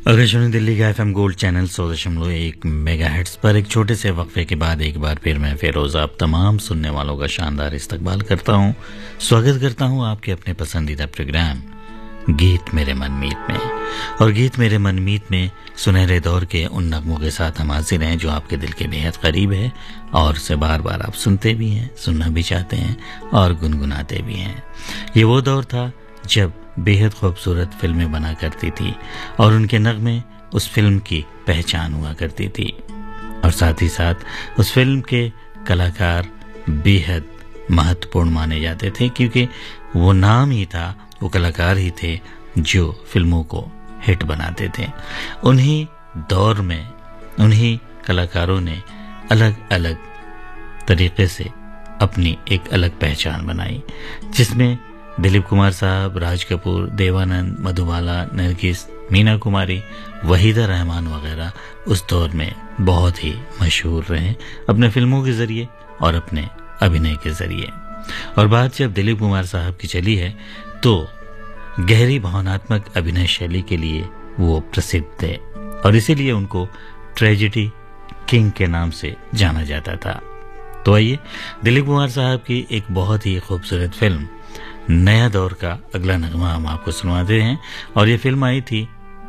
आकाशवाणी दिल्ली का FM gold channel 100.1 megahertz पर एक छोटे से वक्फे के बाद एक बार फिर मैं फिरोज आप तमाम सुनने वालों का शानदार इस्तकबाल करता हूं। स्वागत करता हूं आपके अपने पसंदीदा प्रोग्राम गीत मेरे मनमीत में। और गीत मेरे मनमीत में सुनहरे दौर के उन नगमों के साथ हम हाजिर हैं जो आपके दिल के बेहद करीब है और उसे बार बार आप सुनते भी हैं, सुनना भी चाहते हैं और गुनगुनाते भी हैं। ये वो दौर था जब बेहद खूबसूरत फिल्में बना करती थी और उनके नगमे उस फिल्म की पहचान हुआ करती थी और साथ ही साथ उस फिल्म के कलाकार बेहद महत्वपूर्ण माने जाते थे, क्योंकि वो नाम ही था, वो कलाकार ही थे जो फिल्मों को हिट बनाते थे। उन्हीं दौर में उन्हीं कलाकारों ने अलग अलग तरीके से अपनी एक अलग पहचान बनाई, जिसमें दिलीप कुमार साहब, राज कपूर, देवानंद, मधुबाला, नरगिस, मीना कुमारी, वहीदा रहमान वगैरह उस दौर में बहुत ही मशहूर रहे अपने फिल्मों के जरिए और अपने अभिनय के जरिए। और बात जब दिलीप कुमार साहब की चली है तो गहरी भावनात्मक अभिनय शैली के लिए वो प्रसिद्ध थे और इसीलिए उनको ट्रेजेडी किंग के नाम से जाना जाता था। तो आइए दिलीप कुमार साहब की एक बहुत ही खूबसूरत फिल्म नया दौर का अगला नगमा हम आपको सुनवाते हैं। और ये फिल्म आई थी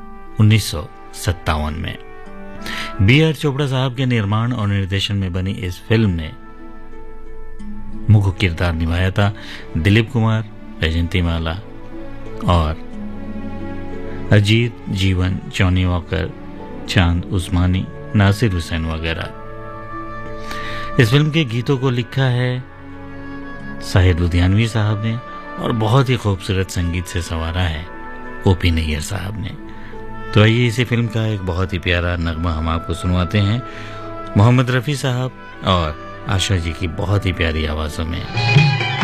1957 में। B.R. चोपड़ा साहब के निर्माण और निर्देशन में बनी इस फिल्म ने मुख्य किरदार निभाया था दिलीप कुमार, वैजयंती माला और अजीत, जीवन, जॉनी वॉकर, चांद उस्मानी, नासिर हुसैन वगैरह। इस फिल्म के गीतों को लिखा है साहिर लुधियानवी साहब ने और बहुत ही खूबसूरत संगीत से संवारा है O.P. नैयर साहब ने। तो आइए इसी फिल्म का एक बहुत ही प्यारा नगमा हम आपको सुनवाते हैं मोहम्मद रफ़ी साहब और आशा जी की बहुत ही प्यारी आवाज़ों में।